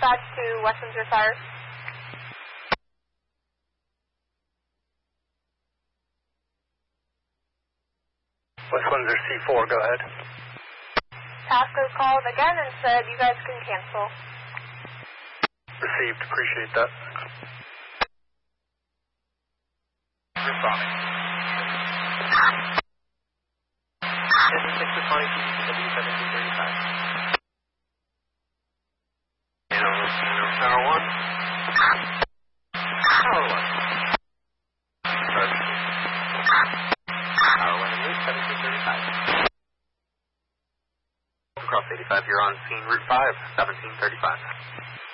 dispatch to West Windsor Fire. West Windsor C4, go ahead. Tasco called again and said you guys can cancel. Received, appreciate that. Responding. Engine 6 responding to DCW 1735. Tower 1. Tower 1. Charge. Tower 1 and route 1735. Cross 85, you're on scene route 5, 1735.